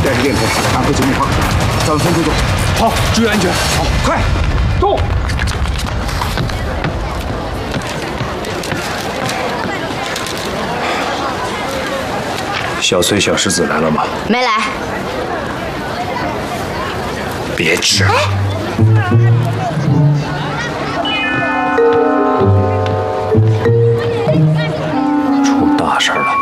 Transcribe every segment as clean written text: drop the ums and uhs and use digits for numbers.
带着猎头赶回九米花，咱们分头走。 好，注意安全。 好，快，动！ 小崔、小石子来了吗？ 没来。 别吃了。出大事了！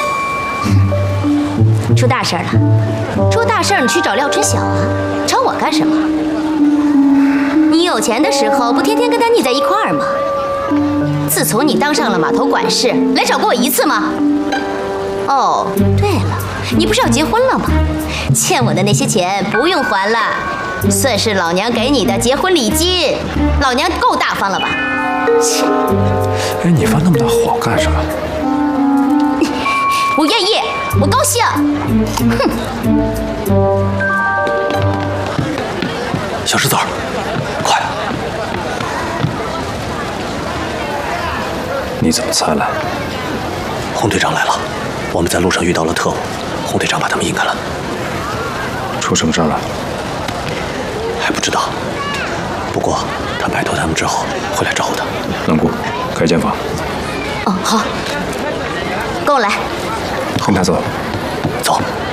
出大事了！出大事你去找廖春晓啊，找我干什么？你有钱的时候不天天跟他腻在一块儿吗？自从你当上了码头管事，来找过我一次吗？哦，对了，你不是要结婚了吗？欠我的那些钱不用还了，算是老娘给你的结婚礼金，老娘够大方了吧？切！ 哎，你发那么大火干什么？ 我愿意，我高兴。哼！ 小石子儿，快！你怎么才来？ 洪队长来了，我们在路上遇到了特务，洪队长把他们引开了。 出什么事了？ 还不知道，不过他摆脱他们之后会来找我的。 冷姑，开间房。 哦，好，跟我来。 跟他走。 走。